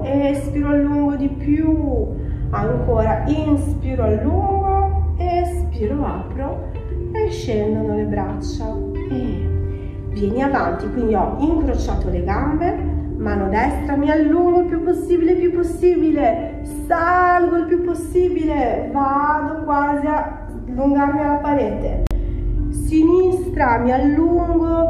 espiro, allungo di più, ancora inspiro, allungo, espiro, apro e scendono le braccia e vieni avanti. Quindi ho incrociato le gambe, mano destra, mi allungo il più possibile, salgo il più possibile, vado quasi a allungarmi alla parete, sinistra, mi allungo,